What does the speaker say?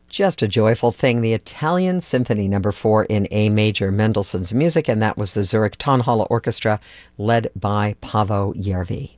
Just a joyful thing, the Italian Symphony Number 4 in A major, Mendelssohn's music, and that was the Zurich Tonhalle Orchestra led by Paavo Järvi.